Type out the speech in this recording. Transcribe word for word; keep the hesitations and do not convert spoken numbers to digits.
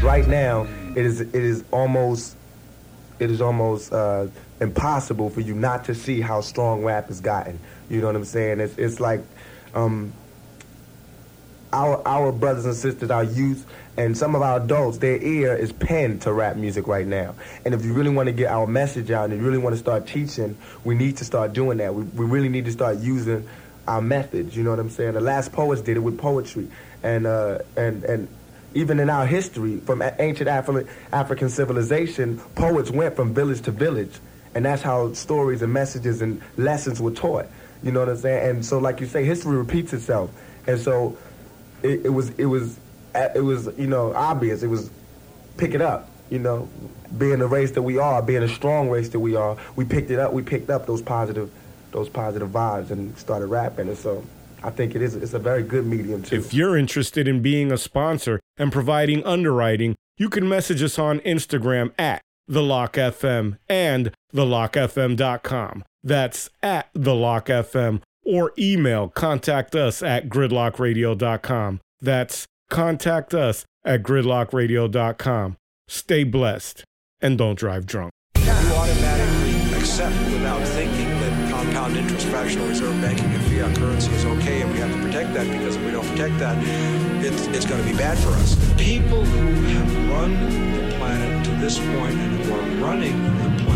right now, it is it is almost it is almost uh, impossible for you not to see how strong rap has gotten. You know what I'm saying? It's it's like um, our our brothers and sisters, our youth, and some of our adults, their ear is pinned to rap music right now. And if you really want to get our message out and you really want to start teaching, we need to start doing that. We we really need to start using our methods. You know what I'm saying? The last poets did it with poetry, and uh, and and. Even in our history, from ancient Afri- African civilization, poets went from village to village, and that's how stories and messages and lessons were taught. You know what I'm saying? And so, like you say, history repeats itself. And so, it, it was, it was, it was, you know, obvious. It was pick it up. You know, being the race that we are, being a strong race that we are, we picked it up. We picked up those positive, those positive vibes and started rapping. And so, I think it is. It's a very good medium, too. If you're interested in being a sponsor and providing underwriting, you can message us on Instagram at The Lock F M and the lock f m dot com. That's at The Lock F M, or email contact us at gridlock radio dot com. That's contact us at gridlock radio dot com. Stay blessed and don't drive drunk. You automatically accept without thinking that compound interest, fractional reserve banking, and fiat currency is okay, and we have to protect that, because if we don't protect that, it's, it's going to be bad for us. People who have run the planet to this point and who are running the